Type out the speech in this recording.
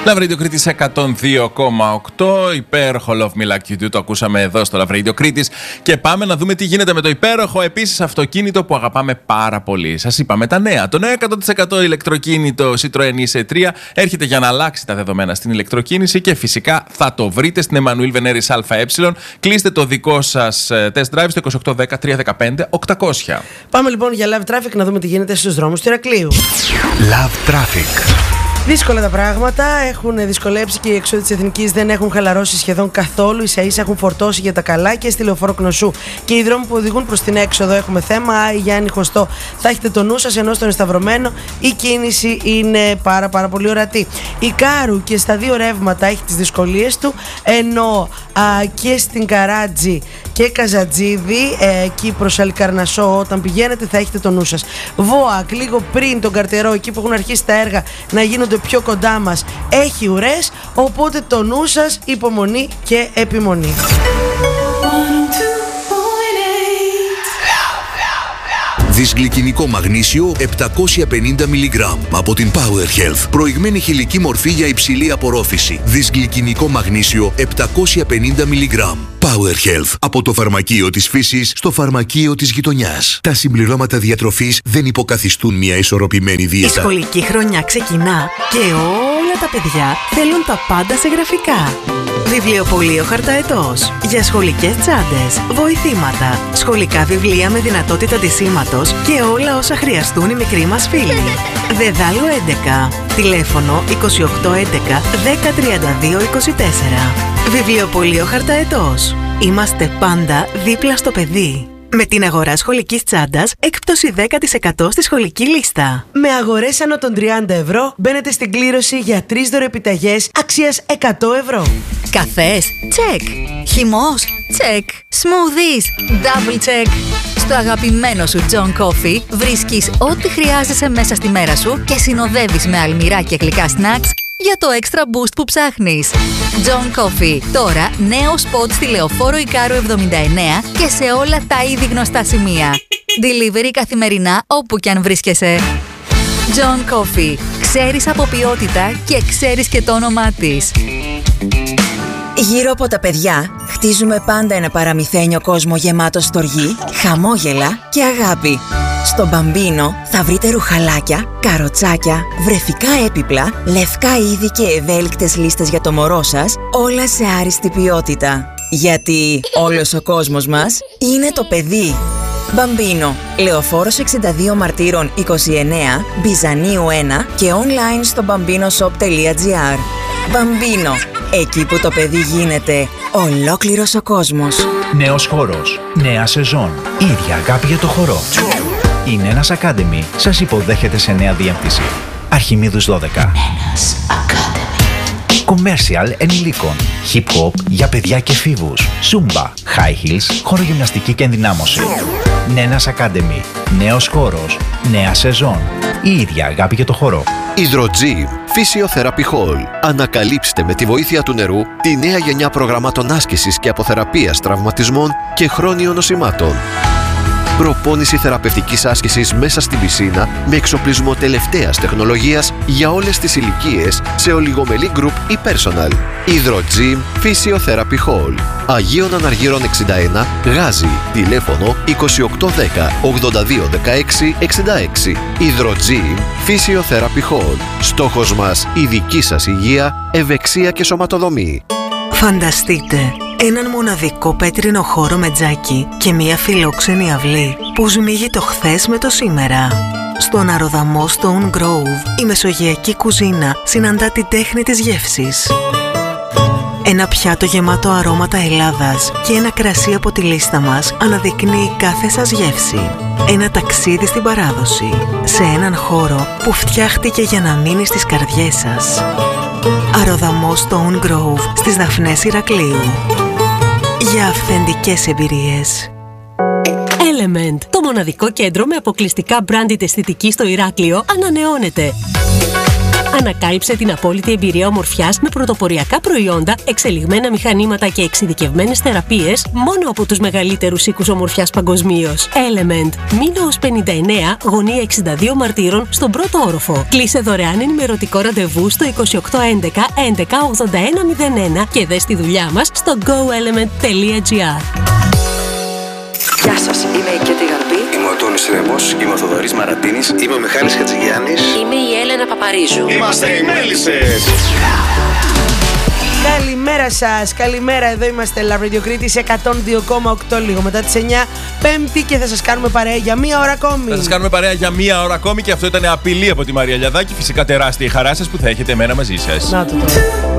Love Radio Κρήτης 102,8. Υπέροχο Love Me Like You Do. Το ακούσαμε εδώ στο Love Radio Κρήτης. Και πάμε να δούμε τι γίνεται με το υπέροχο επίσης αυτοκίνητο που αγαπάμε πάρα πολύ. Σας είπαμε τα νέα. Το νέο 100% ηλεκτροκίνητο Citroën C3 έρχεται για να αλλάξει τα δεδομένα στην ηλεκτροκίνηση και φυσικά θα το βρείτε στην Εμμανουήλ Βενέρης ΑΕ. Κλείστε το δικό σας test drive στο 2810 315 800. Πάμε λοιπόν για Love Traffic να δούμε τι γίνεται στους δρόμους του Ηρακλείου. Love Traffic. Δύσκολα τα πράγματα, έχουν δυσκολέψει και οι εξώδη της Εθνικής δεν έχουν χαλαρώσει σχεδόν καθόλου. Ίσα-ίσα έχουν φορτώσει για τα καλά και στη Λεωφόρο Κνωσού. Και οι δρόμοι που οδηγούν προς την έξοδο έχουμε θέμα. Γιάννη Χωστό, θα έχετε το νου σας, ενώ στον Σταυρωμένο η κίνηση είναι πάρα πολύ ορατή. Η Κάρου και στα δύο ρεύματα έχει τις δυσκολίες του, ενώ και στην Καράτζη και Καζατζίδη, εκεί προς Αλικαρνασσό, όταν πηγαίνετε θα έχετε το νου σας. ΒΟΑΚ, λίγο πριν τον Καρτερό, εκεί που έχουν αρχίσει τα έργα να γίνονται πιο κοντά μας, έχει ουρές, οπότε το νου σας, υπομονή και επιμονή. Δυσγλυκινικό μαγνήσιο 750 mg από την Power Health. Προηγμένη χηλική μορφή για υψηλή απορρόφηση. Δυσγλυκινικό μαγνήσιο 750 mg. Power Health. Από το φαρμακείο της φύσης στο φαρμακείο της γειτονιάς. Τα συμπληρώματα διατροφής δεν υποκαθιστούν μια ισορροπημένη δίαιτα. Η σχολική χρονιά ξεκινά και όλα τα παιδιά θέλουν τα πάντα σε γραφικά. Βιβλιοπωλείο Χαρταετός. Για σχολικές τσάντες, βοηθήματα, σχολικά βιβλία με δυνατότητα ντυσίματος και όλα όσα χρειαστούν οι μικροί μας φίλοι. Δεδάλου 11. Τηλέφωνο 2811 1032 24. Βιβλιοπωλείο Χαρταετός. Είμαστε πάντα δίπλα στο παιδί. Με την αγορά σχολικής τσάντας, έκπτωση 10% στη σχολική λίστα. Με αγορές άνω των 30 ευρώ μπαίνετε στην κλήρωση για 3 δωρεοεπιταγές αξίας 100 ευρώ. Καφές, τσεκ. Χυμός, τσεκ. Smoothies, double check. Στο αγαπημένο σου John Coffee βρίσκεις ό,τι χρειάζεσαι μέσα στη μέρα σου και συνοδεύεις με αλμυρά και γλυκά snacks για το extra boost που ψάχνεις. John Coffee. Τώρα νέο σποτ στη Λεωφόρο Ικάρου 79 και σε όλα τα ήδη γνωστά σημεία. Delivery καθημερινά όπου κι αν βρίσκεσαι. John Coffee. Ξέρεις από ποιότητα και ξέρεις και το όνομά της. Γύρω από τα παιδιά χτίζουμε πάντα ένα παραμυθένιο κόσμο γεμάτο στοργή, χαμόγελα και αγάπη. Στο Μπαμπίνο θα βρείτε ρουχαλάκια, καροτσάκια, βρεφικά έπιπλα, λευκά είδη και ευέλικτες λίστες για το μωρό σας, όλα σε άριστη ποιότητα. Γιατί όλος ο κόσμος μας είναι το παιδί. Μπαμπίνο, Λεωφόρος 62 Μαρτύρων 29, Μπιζανίου 1 και online στο bambinoshop.gr. Μπαμπίνο, εκεί που το παιδί γίνεται ολόκληρος ο κόσμος. Νέος χώρος, νέα σεζόν, ίδια αγάπη για το χορό. Η Νένας Academy σας υποδέχεται σε νέα διεύθυνση. Αρχιμίδους 12. Νένας Academy. Commercial ενηλίκων. Hip hop για παιδιά και εφήβους. Zumba, high heels, χορογυμναστική και ενδυνάμωση. Νένας Academy. Νέος χώρος, νέα σεζόν. Η ίδια αγάπη για το χορό. Hydrogym Physiotherapy Hall. Ανακαλύψτε με τη βοήθεια του νερού τη νέα γενιά προγραμμάτων άσκησης και αποθεραπείας τραυματισμών και χρόνιων νοσημάτων. Προπόνηση θεραπευτικής άσκησης μέσα στην πισίνα με εξοπλισμό τελευταίας τεχνολογίας για όλες τις ηλικίες σε ολιγομελή group ή personal. Hydrogym Physiotherapy Hall. Αγίων Αναργύρων 61, Γάζι. Τηλέφωνο 2810 82 16 66. Hydrogym Physiotherapy Hall. Στόχος μας η δική σας υγεία, ευεξία και σωματοδομή. Φανταστείτε έναν μοναδικό πέτρινο χώρο με τζάκι και μία φιλόξενη αυλή που σμίγει το χθες με το σήμερα. Στον αεροδαμό Stone Grove η μεσογειακή κουζίνα συναντά την τέχνη της γεύσης. Ένα πιάτο γεμάτο αρώματα Ελλάδας και ένα κρασί από τη λίστα μας αναδεικνύει κάθε σας γεύση. Ένα ταξίδι στην παράδοση, σε έναν χώρο που φτιάχτηκε για να μείνει στις καρδιές σας. Αεροδαμό Stone Grove στις Δαφνές Ηρακλείου. Για αυθεντικές εμπειρίες. Element, το μοναδικό κέντρο με αποκλειστικά branded αισθητική στο Ηράκλειο, ανανεώνεται. Ανακάλυψε την απόλυτη εμπειρία ομορφιάς με πρωτοποριακά προϊόντα, εξελιγμένα μηχανήματα και εξειδικευμένες θεραπείες μόνο από τους μεγαλύτερους οίκους ομορφιάς παγκοσμίως. Element. Μήλο 59, γωνία 62 Μαρτύρων, στον πρώτο όροφο. Κλείσε δωρεάν ενημερωτικό ραντεβού στο 2811 11 8101 και δες τη δουλειά μας στο goelement.gr. Γεια σας, είμαι η Κέτη Γαρμπή. Είμαι ο Τόνης Ρέμπος, είμαι ο Θοδωρής Μαρατίνης. Είμαι ο Μιχάλης Χατζηγιάννης. Είμαι η Έλενα Παπαρίζου. Είμαστε οι Μέλισσες. Καλημέρα σας, καλημέρα. Εδώ είμαστε Love Radio Κρήτης 102,8 λίγο μετά τις 9 Πέμπτη και θα σας κάνουμε παρέα για μία ώρα ακόμη. Θα σας κάνουμε παρέα για μία ώρα ακόμη και αυτό ήταν απειλή από τη Μαρία Λιαδάκη. Φυσικά τεράστια η χαρά σας που θα έχετε εμένα μαζί σας. Να το τώρα.